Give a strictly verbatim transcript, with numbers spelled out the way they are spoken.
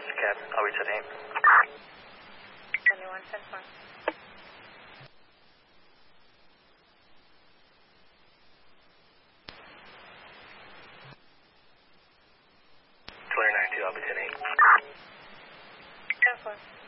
Oscar Cab, I'll be ten eight. seventy-one ten four. Clear nine two, I'll be ten eight. ten four.